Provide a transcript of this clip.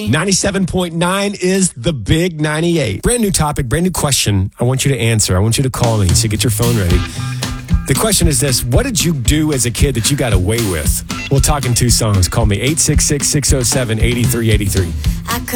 97.9 is the Big 98. Brand new topic, brand new question. I want you to answer. I want you to call me. So get your phone ready. The question is this: what did you do as a kid that you got away with? We'll talk in 2 songs. Call me 866-607-8383.